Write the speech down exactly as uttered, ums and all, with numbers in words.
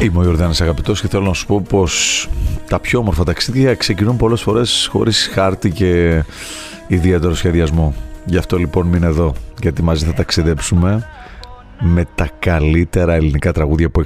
Είμαι ο Ιορδάνης Αγαπητός και θέλω να σου πω πως τα πιο όμορφα ταξίδια ξεκινούν πολλές φορές χωρίς χάρτη και ιδιαίτερο σχεδιασμό. Γι' αυτό λοιπόν μείνε εδώ, γιατί μαζί θα ταξιδέψουμε με τα καλύτερα ελληνικά τραγούδια που